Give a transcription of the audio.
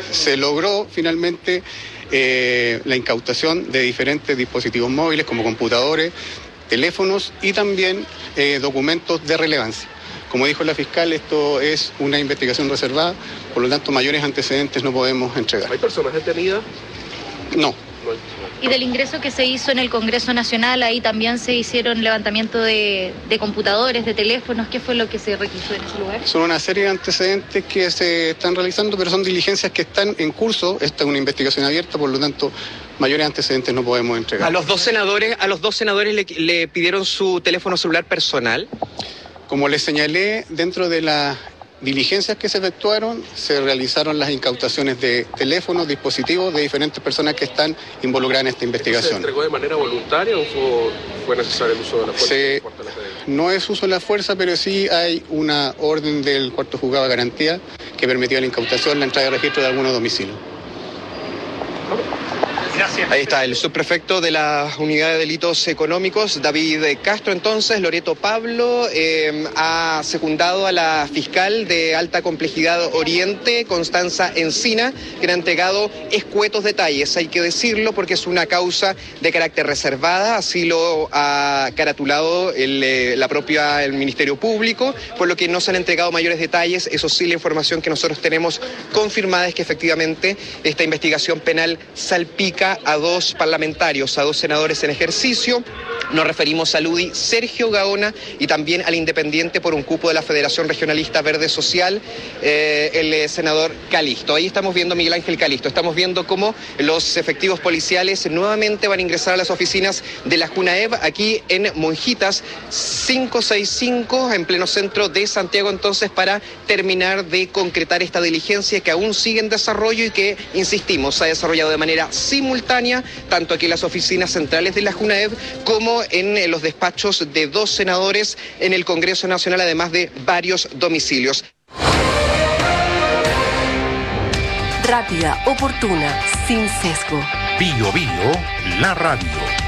Se logró finalmente la incautación de diferentes dispositivos móviles como computadores, teléfonos y también documentos de relevancia. Como dijo la fiscal, esto es una investigación reservada, por lo tanto mayores antecedentes no podemos entregar. ¿Hay personas detenidas? No. Y del ingreso que se hizo en el Congreso Nacional, ahí también se hicieron levantamiento de computadores, de teléfonos. ¿Qué fue lo que se requisó en ese lugar? Son una serie de antecedentes que se están realizando, pero son diligencias que están en curso. Esta es una investigación abierta, por lo tanto, mayores antecedentes no podemos entregar. ¿A los dos senadores le pidieron su teléfono celular personal? Como les señalé, dentro de las diligencias que se efectuaron, se realizaron las incautaciones de teléfonos, dispositivos de diferentes personas que están involucradas en esta investigación. ¿Se entregó de manera voluntaria o fue necesario el uso de la fuerza? No es uso de la fuerza, pero sí hay una orden del cuarto juzgado de garantía que permitió la incautación, la entrada de registro de algunos domicilios. Gracias. Ahí está el subprefecto de la Unidad de Delitos Económicos, David Castro. Entonces, Loreto Pablo ha secundado a la fiscal de alta complejidad Oriente, Constanza Encina, que ha entregado escuetos detalles, hay que decirlo, porque es una causa de carácter reservada, así lo ha caratulado el Ministerio Público, por lo que no se han entregado mayores detalles. Eso sí, la información que nosotros tenemos confirmada es que efectivamente esta investigación penal salpica a dos parlamentarios, a dos senadores en ejercicio. Nos referimos al UDI Sergio Gaona y también al independiente por un cupo de la Federación Regionalista Verde Social, el senador Calisto. Ahí estamos viendo Miguel Ángel Calisto. Estamos viendo cómo los efectivos policiales nuevamente van a ingresar a las oficinas de la JUNAEV aquí en Monjitas 565, en pleno centro de Santiago, entonces, para terminar de concretar esta diligencia que aún sigue en desarrollo y que, insistimos, se ha desarrollado de manera simultánea, tanto aquí en las oficinas centrales de la JUNAEV como en los despachos de dos senadores en el Congreso Nacional, además de varios domicilios. Rápida, oportuna, sin sesgo. Bio Bio, la radio.